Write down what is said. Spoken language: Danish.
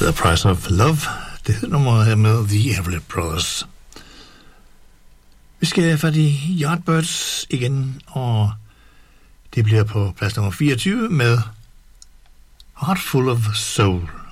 The Price of Love. Det hed nummeret her med The Everett Brothers. Vi skal have fat i Yardbirds igen, og det bliver på plads nummer 24 med Heart Full of Soul.